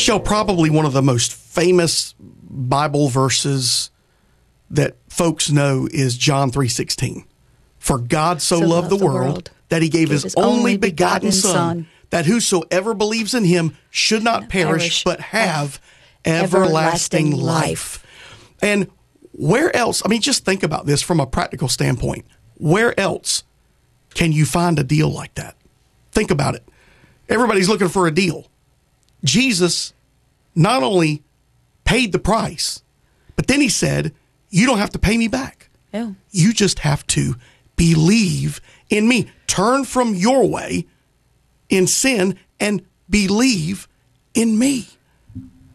Michelle, probably one of the most famous Bible verses that folks know is John 3:16. For God so loved the world that he gave his only begotten Son, that whosoever believes in him should not perish, but have everlasting life. And where else, I mean, just think about this from a practical standpoint. Where else can you find a deal like that? Think about it. Everybody's looking for a deal. Jesus not only paid the price, but then he said, you don't have to pay me back. Yeah. You just have to believe in me. Turn from your way in sin and believe in me.